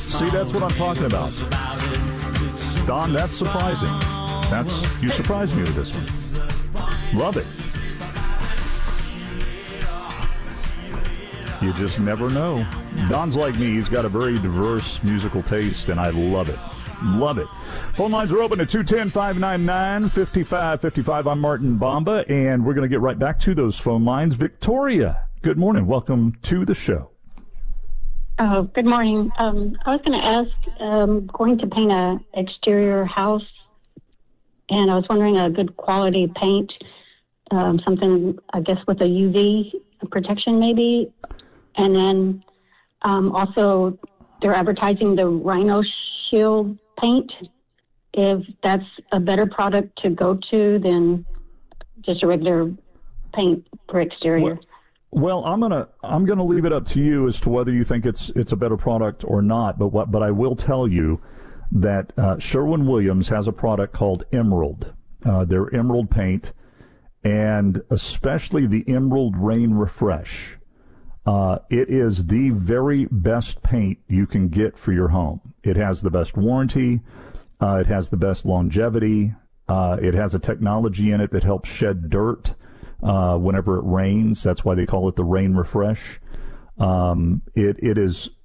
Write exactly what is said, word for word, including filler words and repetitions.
See, that's what I'm talking about. Don, that's surprising. That's you surprised me with this one. Love it. You just never know. Don's like me. He's got a very diverse musical taste, and I love it. Love it. Phone lines are open at two one zero, five nine nine, five five five five. I'm Martin Bomba, and we're going to get right back to those phone lines. Victoria, good morning. Welcome to the show. Oh, good morning. Um, I was going to ask, um, going to paint a exterior house, and I was wondering a good quality paint, um, something, I guess, with a U V protection maybe. And then um, also they're advertising the Rhino Shield paint, if that's a better product to go to than just a regular paint for exterior. Well, well I'm gonna I'm gonna leave it up to you as to whether you think it's it's a better product or not. But what but I will tell you that uh, Sherwin-Williams has a product called Emerald. Uh, their Emerald paint, and especially the Emerald Rain Refresh. Uh, it is the very best paint you can get for your home. It has the best warranty. Uh, it has the best longevity. Uh, it has a technology in it that helps shed dirt uh, whenever it rains. That's why they call it the Rain Refresh. Um, it it is